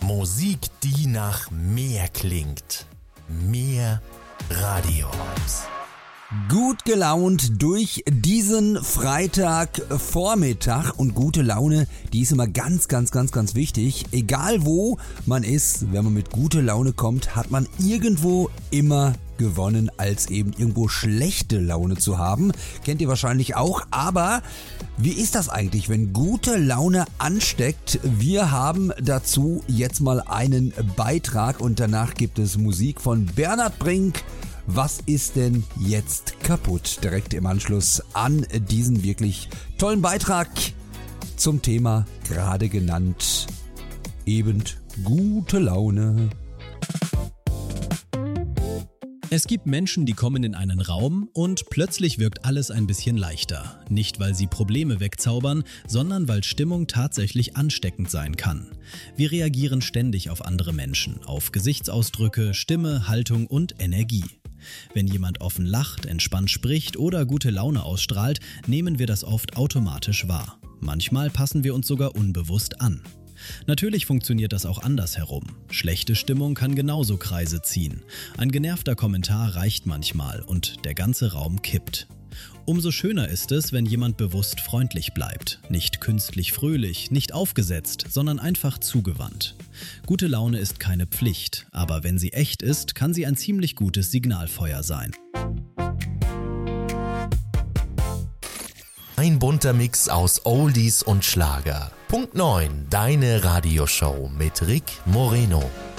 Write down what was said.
Musik, die nach mehr klingt. Mehr Radio-Vibes. Gut gelaunt durch diesen Freitagvormittag und gute Laune, die ist immer ganz wichtig. Egal wo man ist, wenn man mit guter Laune kommt, hat man irgendwo immer gewonnen, als eben irgendwo schlechte Laune zu haben. Kennt ihr wahrscheinlich auch, aber wie ist das eigentlich, wenn gute Laune ansteckt? Wir haben dazu jetzt mal einen Beitrag und danach gibt es Musik von Bernhard Brink. Was ist denn jetzt kaputt? Direkt im Anschluss an diesen wirklich tollen Beitrag zum Thema gerade genannt, eben gute Laune. Es gibt Menschen, die kommen in einen Raum und plötzlich wirkt alles ein bisschen leichter. Nicht, weil sie Probleme wegzaubern, sondern weil Stimmung tatsächlich ansteckend sein kann. Wir reagieren ständig auf andere Menschen, auf Gesichtsausdrücke, Stimme, Haltung und Energie. Wenn jemand offen lacht, entspannt spricht oder gute Laune ausstrahlt, nehmen wir das oft automatisch wahr. Manchmal passen wir uns sogar unbewusst an. Natürlich funktioniert das auch andersherum. Schlechte Stimmung kann genauso Kreise ziehen. Ein genervter Kommentar reicht manchmal und der ganze Raum kippt. Umso schöner ist es, wenn jemand bewusst freundlich bleibt. Nicht künstlich fröhlich, nicht aufgesetzt, sondern einfach zugewandt. Gute Laune ist keine Pflicht, aber wenn sie echt ist, kann sie ein ziemlich gutes Signalfeuer sein. Ein bunter Mix aus Oldies und Schlager. Punkt 9, deine Radioshow mit Rick Moreno.